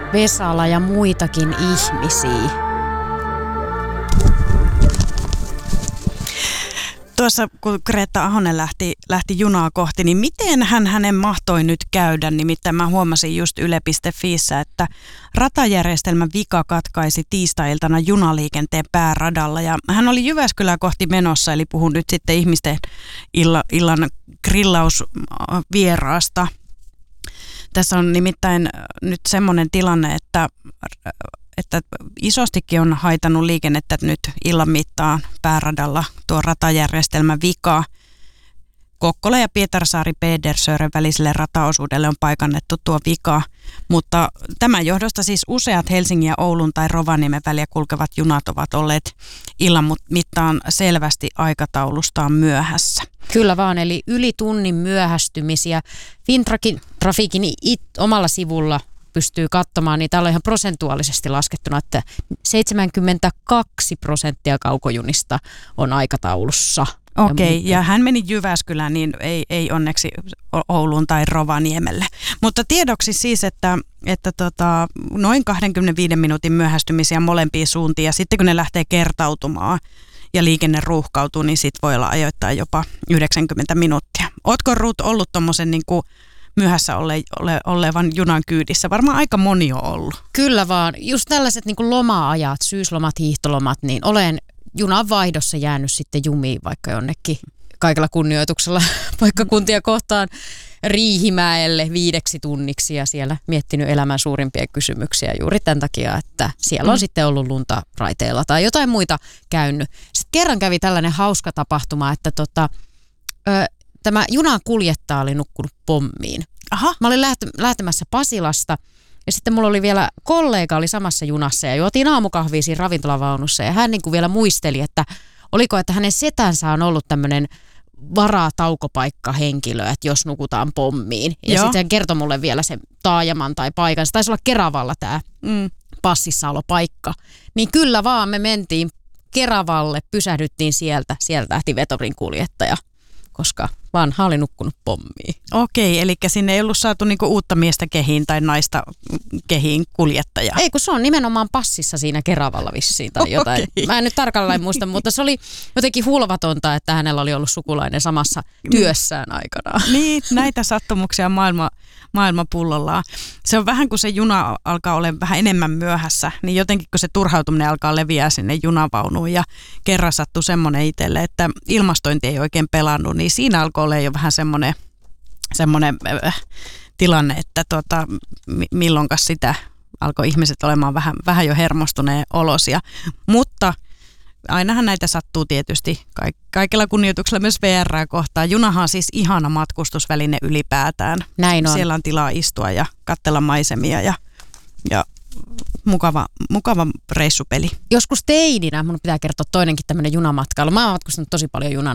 Vesala ja muitakin ihmisiä. Tuossa kun Greta Ahonen lähti junaa kohti, niin miten hänen mahtoi nyt käydä? Nimittäin mä huomasin just yle.fiissä, että ratajärjestelmän vika katkaisi tiistai-iltana junaliikenteen pääradalla. Ja hän oli Jyväskylää kohti menossa, eli puhun nyt sitten ihmisten illan grillausvieraasta. Tässä on nimittäin nyt semmoinen tilanne, että isostikin on haitannut liikennettä nyt illan mittaan pääradalla tuo ratajärjestelmän vika. Kokkola ja Pietarsaari-Pedersören väliselle rataosuudelle on paikannettu tuo vika, mutta tämän johdosta siis useat Helsingin ja Oulun tai Rovaniemen väliä kulkevat junat ovat olleet illan mittaan selvästi aikataulustaan myöhässä. Kyllä vaan, eli yli tunnin myöhästymisiä. Fintrafiikin omalla sivulla pystyy katsomaan, niin täällä on ihan prosentuaalisesti laskettuna, että 72% kaukojunista on aikataulussa. Okei, ja hän meni Jyväskylään, niin ei onneksi Ouluun tai Rovaniemelle. Mutta tiedoksi siis, että noin 25 minuutin myöhästymisiä molempiin suuntiin, ja sitten kun ne lähtee kertautumaan ja liikenne ruuhkautuu, niin sit voi olla ajoittaa jopa 90 minuuttia. Ootko Ruth ollut tommosen niin kuin myöhässä olevan junan kyydissä? Varmaan aika moni on ollut. Kyllä vaan. Just tällaiset niin kuin loma-ajat, syyslomat, hiihtolomat, niin olen junan vaihdossa jäänyt sitten jumiin vaikka jonnekin kaikella kunnioituksella paikkakuntia kohtaan Riihimäelle 5 tunniksi ja siellä miettinyt elämän suurimpia kysymyksiä juuri tämän takia, että siellä on sitten ollut lunta raiteilla tai jotain muita käynyt. Sitten kerran kävi tällainen hauska tapahtuma, että tämä junan kuljettaja oli nukkunut pommiin. Aha. Mä olin lähtemässä Pasilasta ja sitten mulla oli vielä kollega oli samassa junassa ja juotiin aamukahvia siinä ravintolavaunussa ja hän niin kuin vielä muisteli, että oliko, että hänen setänsä on ollut tämmöinen varataukopaikkahenkilö, että jos nukutaan pommiin. Ja sitten hän kertoi mulle vielä sen taajaman tai paikan. Se taisi olla Keravalla tämä passissaolopaikka. Niin kyllä vaan me mentiin Keravalle, pysähdyttiin sieltä lähti Vetorin kuljettaja, koska vanha oli nukkunut pommiin. Okei, eli sinne ei ollut saatu niinku uutta miestä kehiin tai naista kehiin kuljettajaa. Ei, kun se on nimenomaan passissa siinä Keravalla vissiin tai jotain. Okay. Mä en nyt tarkalleen muista, mutta se oli jotenkin hulvatonta, että hänellä oli ollut sukulainen samassa työssään aikanaan. Niin, näitä sattumuksia maailma pullollaan. Se on vähän kuin se juna alkaa olla vähän enemmän myöhässä, niin jotenkin kun se turhautuminen alkaa leviää sinne junavaunuun ja kerran sattui semmoinen itselle, että ilmastointi ei oikein pelannut, niin siinä alkoi olla jo vähän semmoinen tilanne, että milloinkas sitä alkoi ihmiset olemaan vähän jo hermostuneen olosia. Mutta ainahan näitä sattuu tietysti kaikella kunnioituksella myös VR:ää kohtaan. Junahan on siis ihana matkustusväline ylipäätään. Näin on. Siellä on tilaa istua ja katsella maisemia ja mukava reissupeli. Joskus teininä, mun pitää kertoa toinenkin tämmöinen junamatkailu. Mä oon matkustanut tosi paljon junana.